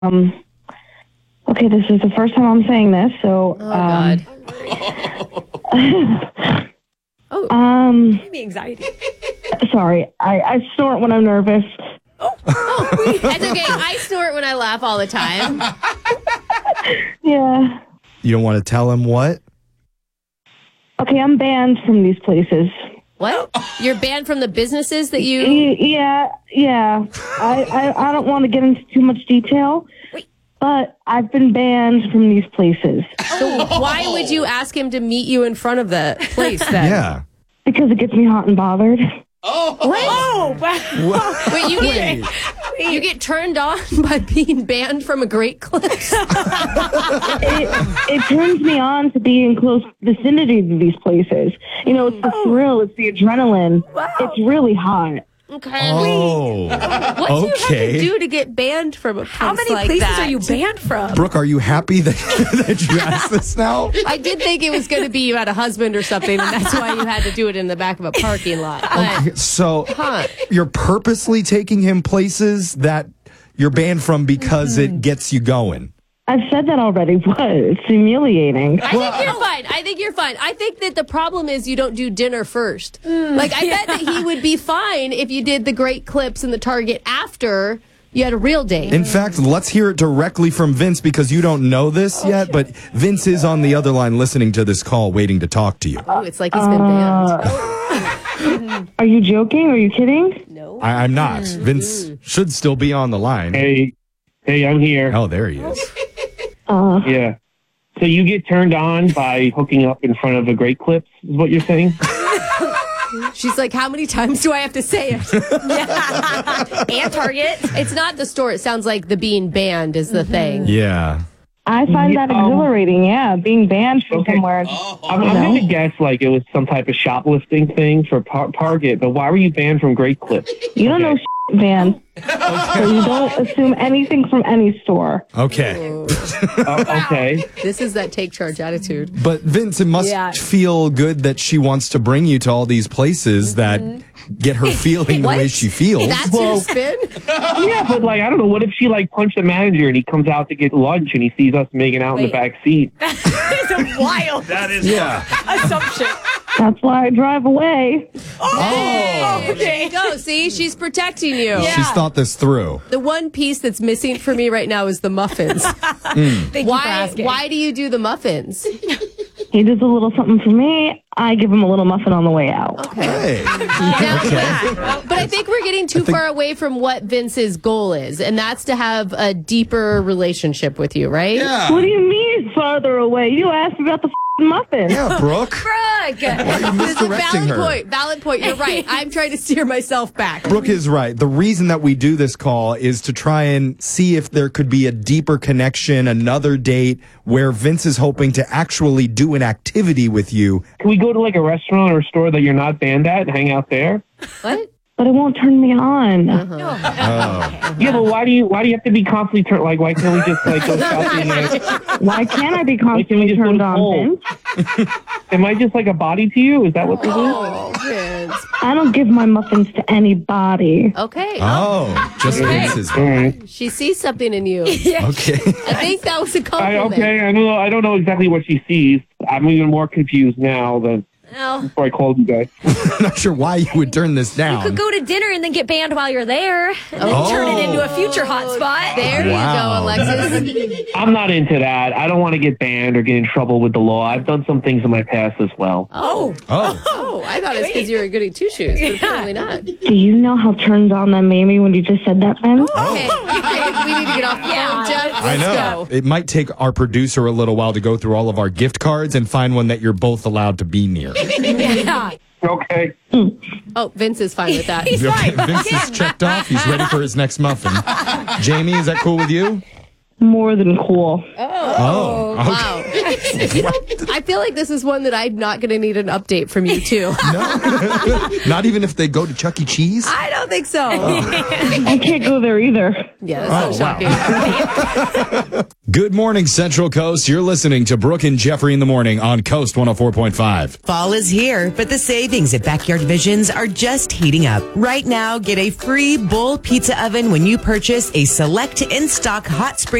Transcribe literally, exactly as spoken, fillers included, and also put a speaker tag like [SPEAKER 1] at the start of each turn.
[SPEAKER 1] Um, okay, this is the first time I'm saying this, so.
[SPEAKER 2] Oh,
[SPEAKER 1] um,
[SPEAKER 2] God.
[SPEAKER 3] Oh,
[SPEAKER 1] um,
[SPEAKER 3] maybe anxiety.
[SPEAKER 1] Sorry, I, I snort when I'm nervous.
[SPEAKER 2] Oh, that's okay. I snort when I laugh all the time.
[SPEAKER 1] Yeah.
[SPEAKER 4] You don't want to tell him what?
[SPEAKER 1] Okay, I'm banned from these places.
[SPEAKER 2] What? You're banned from the businesses that you...
[SPEAKER 1] Y- Yeah, yeah. I, I, I don't want to get into too much detail,
[SPEAKER 3] Wait.
[SPEAKER 1] but I've been banned from these places
[SPEAKER 2] So why would you ask him to meet you in front of the place then?
[SPEAKER 4] Yeah.
[SPEAKER 1] because it gets me hot and bothered.
[SPEAKER 3] Oh, wow.
[SPEAKER 2] Wait, you get you get turned on by being banned from a Great Clips?
[SPEAKER 1] It, it turns me on to be in close vicinity to these places. You know, it's the thrill, it's the adrenaline. It's really hot.
[SPEAKER 2] Okay.
[SPEAKER 4] Oh.
[SPEAKER 2] What do you have
[SPEAKER 4] okay.
[SPEAKER 2] to do to get banned from a place
[SPEAKER 3] How many
[SPEAKER 2] like
[SPEAKER 3] places
[SPEAKER 2] that?
[SPEAKER 3] are you banned from?
[SPEAKER 4] Brooke, are you happy that, that you asked this now?
[SPEAKER 2] I did think it was going to be you had a husband or something, and that's why you had to do it in the back of a parking lot. But,
[SPEAKER 4] So
[SPEAKER 2] huh.
[SPEAKER 4] you're purposely taking him places that you're banned from because it gets you going.
[SPEAKER 1] I've said that already. What? It's humiliating.
[SPEAKER 2] I think you're fine. I think you're fine. I think that the problem is you don't do dinner first. Like, I bet that he would be fine if you did the Great Clips and the Target after you had a real date.
[SPEAKER 4] In fact, let's hear it directly from Vince because you don't know this yet, but Vince is on the other line listening to this call, waiting to talk to you.
[SPEAKER 2] Oh, it's like he's been banned.
[SPEAKER 1] Are you joking? Are you kidding?
[SPEAKER 2] No.
[SPEAKER 4] I, I'm not. Vince should still be on the line.
[SPEAKER 5] Hey, hey, I'm here.
[SPEAKER 4] Oh, there he is.
[SPEAKER 1] Uh,
[SPEAKER 5] Yeah. So you get turned on by hooking up in front of a Great Clips, is what you're saying?
[SPEAKER 2] She's like, how many times do I have to say it?
[SPEAKER 3] And Target.
[SPEAKER 2] It's not the store. It sounds like the being banned is the thing.
[SPEAKER 4] Yeah.
[SPEAKER 1] I find that
[SPEAKER 5] Yeah, um,
[SPEAKER 1] exhilarating. Yeah, being banned from
[SPEAKER 5] Okay.
[SPEAKER 1] somewhere.
[SPEAKER 5] I'm, I'm going to guess like it was some type of shoplifting thing for Tar- Target, but why were you banned from Great Clips?
[SPEAKER 1] You don't know
[SPEAKER 5] Okay.
[SPEAKER 1] shit, banned. So you don't assume anything from any store.
[SPEAKER 4] Okay.
[SPEAKER 5] Uh, okay.
[SPEAKER 2] This is that take charge attitude.
[SPEAKER 4] But Vince, it must
[SPEAKER 3] Yeah.
[SPEAKER 4] feel good that she wants to bring you to all these places that get her feeling the way she feels.
[SPEAKER 2] That's your spin?
[SPEAKER 5] Yeah, but like, I don't know. What if she like punched the manager and he comes out to get lunch and he sees us making out in the back seat?
[SPEAKER 3] It's a wild
[SPEAKER 4] yeah.
[SPEAKER 3] assumption.
[SPEAKER 1] That's why I drive away.
[SPEAKER 2] Oh, there you go. See, she's protecting you.
[SPEAKER 4] She's thought this through.
[SPEAKER 2] The one piece that's missing for me right now is the muffins.
[SPEAKER 3] Thank you for
[SPEAKER 2] Why?
[SPEAKER 3] asking.
[SPEAKER 2] Why do you do the muffins?
[SPEAKER 1] He does a little something for me. I give him a little muffin on the way out.
[SPEAKER 4] Hey.
[SPEAKER 2] Now, but I think we're getting too
[SPEAKER 4] think-
[SPEAKER 2] far away from what Vince's goal is, and that's to have a deeper relationship with you, right?
[SPEAKER 1] What do you mean farther away? You asked me about the f***ing muffin.
[SPEAKER 4] Yeah, Brooke.
[SPEAKER 2] Brooke,
[SPEAKER 4] Why are you
[SPEAKER 2] this is a
[SPEAKER 4] misdirecting
[SPEAKER 2] valid
[SPEAKER 4] her?
[SPEAKER 2] point. Valid point. You're right. I'm trying to steer myself back.
[SPEAKER 4] Brooke is right. The reason that we do this call is to try and see if there could be a deeper connection, another date where Vince is hoping to actually do an activity with you.
[SPEAKER 5] Can we go to like a restaurant or a store that you're not banned at and hang out there?
[SPEAKER 2] What?
[SPEAKER 1] But it won't turn me on.
[SPEAKER 5] Yeah, but why do you why do you have to be constantly turned? Like, why can't we just like go shopping? And,
[SPEAKER 1] Why can't I be
[SPEAKER 5] why can't we
[SPEAKER 1] constantly
[SPEAKER 5] just go
[SPEAKER 1] turned
[SPEAKER 5] to
[SPEAKER 1] on,
[SPEAKER 5] Kohl's?
[SPEAKER 1] Vince?
[SPEAKER 5] Am I just like a body to you? Is that what this is?
[SPEAKER 2] Oh, Vince.
[SPEAKER 1] I don't give my muffins to anybody.
[SPEAKER 2] Okay.
[SPEAKER 4] Oh, just Vince's.
[SPEAKER 5] All right.
[SPEAKER 2] She sees something in you.
[SPEAKER 4] Okay.
[SPEAKER 2] I think that was a
[SPEAKER 5] I,
[SPEAKER 2] compliment.
[SPEAKER 5] okay, I don't know. I don't know exactly what she sees. I'm even more confused now than
[SPEAKER 2] Well,
[SPEAKER 5] before I called you guys.
[SPEAKER 4] I'm not sure why you would turn this
[SPEAKER 3] You
[SPEAKER 4] down.
[SPEAKER 3] could go to dinner and then get banned while you're there, and then
[SPEAKER 4] Oh.
[SPEAKER 3] turn it into a future hotspot.
[SPEAKER 2] there
[SPEAKER 4] Wow.
[SPEAKER 2] you go, Alexis.
[SPEAKER 5] I'm not into that. I don't want to get banned or get in trouble with the law. I've done some things in my past as well.
[SPEAKER 3] Oh,
[SPEAKER 4] Oh.
[SPEAKER 2] Oh, I thought it was because you were good at two shoes, but apparently not.
[SPEAKER 1] Do you know how turned on that made me when you just said that, Vince?
[SPEAKER 2] Okay, we need to get off the phone, Jeff.
[SPEAKER 4] I
[SPEAKER 2] Let's
[SPEAKER 4] know.
[SPEAKER 2] go.
[SPEAKER 4] It might take our producer a little while to go through all of our gift cards and find one that you're both allowed to be near.
[SPEAKER 3] yeah.
[SPEAKER 5] Okay.
[SPEAKER 2] Oh, Vince is fine with that.
[SPEAKER 3] He's fine.
[SPEAKER 4] Vince is checked off. He's ready for his next muffin. Jamie, is that cool with you?
[SPEAKER 1] more than cool.
[SPEAKER 4] Oh, okay.
[SPEAKER 2] Wow. I feel like this is one that I'm not going to need an update from you, too.
[SPEAKER 4] Not even if they go to Chuck E. Cheese?
[SPEAKER 2] I don't think so.
[SPEAKER 1] I can't go there either.
[SPEAKER 2] Yeah, that's so
[SPEAKER 4] Oh,
[SPEAKER 2] shocking.
[SPEAKER 4] Good morning, Central Coast. You're listening to Brooke and Jeffrey in the morning on Coast one oh four point five.
[SPEAKER 6] Fall is here, but the savings at Backyard Visions are just heating up. Right now, get a free Bull Pizza Oven when you purchase a select in-stock Hot Spring